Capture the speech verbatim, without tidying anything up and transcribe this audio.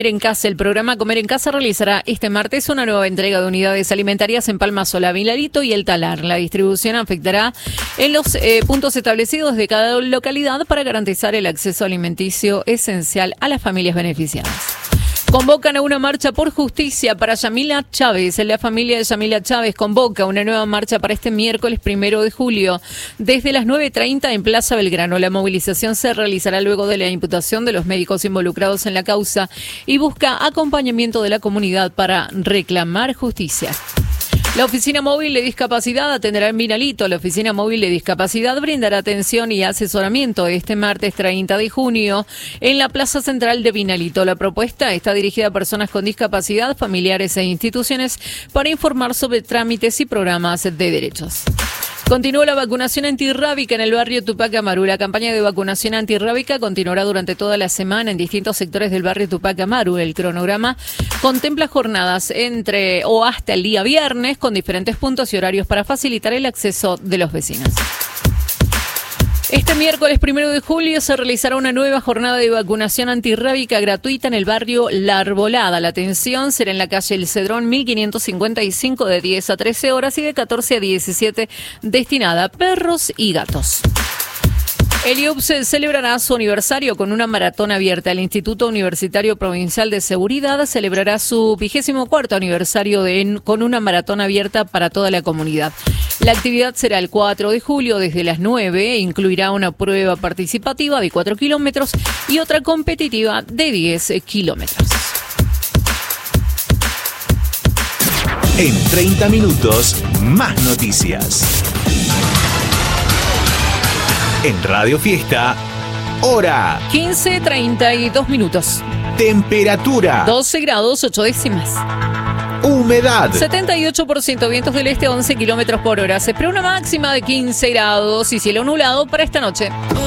En casa, el programa Comer en Casa realizará este martes una nueva entrega de unidades alimentarias en Palma Sola, Vilarito y El Talar. La distribución afectará en los eh, puntos establecidos de cada localidad para garantizar el acceso alimenticio esencial a las familias beneficiadas. Convocan a una marcha por justicia para Yamila Chávez. La familia de Yamila Chávez convoca una nueva marcha para este miércoles primero de julio desde las nueve treinta en Plaza Belgrano. La movilización se realizará luego de la imputación de los médicos involucrados en la causa y busca acompañamiento de la comunidad para reclamar justicia. La Oficina Móvil de Discapacidad atenderá en Vinalito. La Oficina Móvil de Discapacidad brindará atención y asesoramiento este martes treinta de junio en la Plaza Central de Vinalito. La propuesta está dirigida a personas con discapacidad, familiares e instituciones para informar sobre trámites y programas de derechos. Continúa la vacunación antirrábica en el barrio Tupac Amaru. La campaña de vacunación antirrábica continuará durante toda la semana en distintos sectores del barrio Tupac Amaru. El cronograma contempla jornadas entre o hasta el día viernes con diferentes puntos y horarios para facilitar el acceso de los vecinos. Este miércoles primero de julio se realizará una nueva jornada de vacunación antirrábica gratuita en el barrio La Arbolada. La atención será en la calle El Cedrón mil quinientos cincuenta y cinco de diez a trece horas y de catorce a diecisiete destinada a perros y gatos. El I U P S celebrará su aniversario con una maratón abierta. El Instituto Universitario Provincial de Seguridad celebrará su vigésimo cuarto aniversario de, con una maratón abierta para toda la comunidad. La actividad será el cuatro de julio desde las nueve e incluirá una prueba participativa de cuatro kilómetros y otra competitiva de diez kilómetros. En treinta minutos, más noticias. En Radio Fiesta, hora quince treinta y dos minutos. Temperatura doce grados ocho décimas. Humedad setenta y ocho por ciento, vientos del este once kilómetros por hora. Se espera una máxima de quince grados y cielo nublado para esta noche.